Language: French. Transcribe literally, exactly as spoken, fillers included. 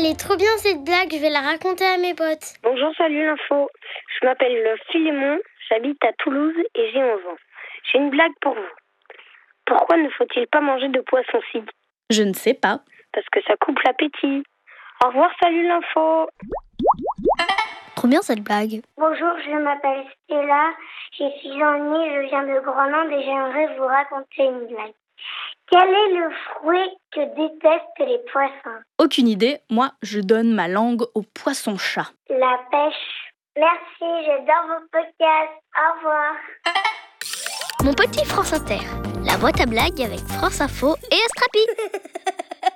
est trop bien cette blague, je vais la raconter à mes potes. Bonjour, salut l'info. Je m'appelle Philémon, j'habite à Toulouse et j'ai onze ans. J'ai une blague pour vous. Pourquoi ne faut-il pas manger de poisson-ci ? Je ne sais pas. Parce que ça coupe l'appétit. Au revoir, salut l'info. Trop bien cette blague. Bonjour, je m'appelle Stella, j'ai six ans et demi, je viens de Grenoble et j'aimerais vous raconter une blague. Quel est le fruit que détestent les poissons ? Aucune idée, moi je donne ma langue au poisson-chat. La pêche. Merci, j'adore vos podcasts. Au revoir. Mon petit France Inter, la boîte à blagues avec France Info et Astrapi.